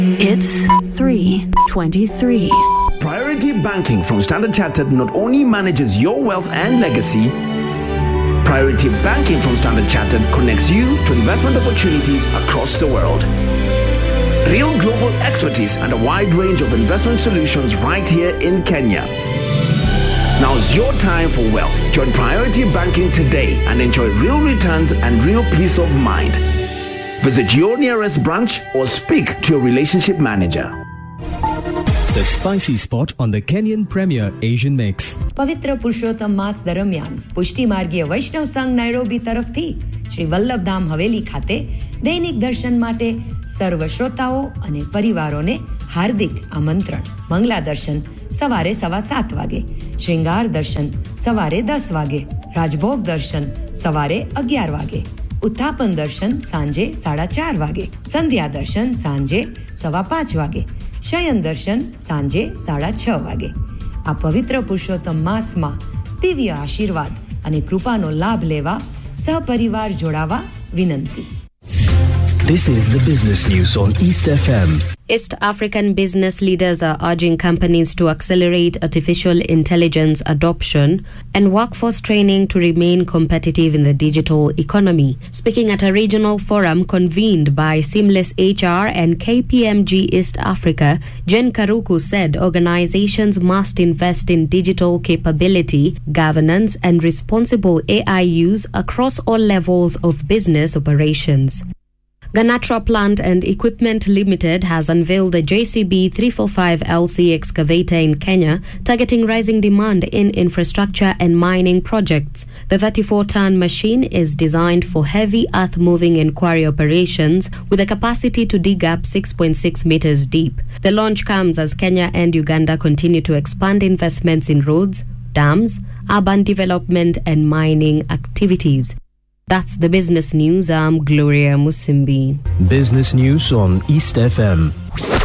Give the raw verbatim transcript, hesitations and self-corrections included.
It's three twenty-three. Priority Banking from Standard Chartered not only manages your wealth and legacy, Priority Banking from Standard Chartered connects you to investment opportunities across the world. Real global expertise and a wide range of investment solutions right here in Kenya. Now's your time for wealth. Join Priority Banking today and enjoy real returns and real peace of mind. Visit your nearest branch or speak to your relationship manager. The spicy spot on the Kenyan Premier Asian Mix. પવિત્ર પુરુષોત્તમ માસ દરમિયાન પુષ્ટિ માર્ગીય વૈષ્ણવ સંઘ નાયરોબી તરફથી શ્રી વલ્લભધામ હવેલી ખાતે દૈનિક દર્શન માટે સર્વ શ્રોતાઓ અને પરિવારોને હાર્દિક આમંત્રણ. મંગલા દર્શન સવારે સવા સાત વાગે, શ્રૃંગાર દર્શન સવારે દસ વાગે, રાજભોગ દર્શન સવારે અગિયાર વાગે, ઉત્થાપન દર્શન સાંજે સાડા ચાર વાગે, સંધ્યા દર્શન સાંજે સવા પાંચ વાગે, શયન દર્શન સાંજે સાડા છ વાગે. આ પવિત્ર પુરુષોત્તમ માસમાં દિવ્ય આશીર્વાદ અને કૃપાનો લાભ લેવા સહપરિવાર જોડાવા વિનંતી. This is the business news on East F M. East African business leaders are urging companies to accelerate artificial intelligence adoption and workforce training to remain competitive in the digital economy. Speaking at a regional forum convened by Seamless H R and K P M G East Africa, Jen Karuku said organizations must invest in digital capability, governance, and responsible A I use across all levels of business operations. Ganatra Plant and Equipment Limited has unveiled the J C B three forty-five L C excavator in Kenya, targeting rising demand in infrastructure and mining projects. The thirty-four ton machine is designed for heavy earth-moving and quarry operations with a capacity to dig up six point six meters deep. The launch comes as Kenya and Uganda continue to expand investments in roads, dams, urban development and mining activities. That's the business news. I'm Gloria Musimbi. Business news on East F M.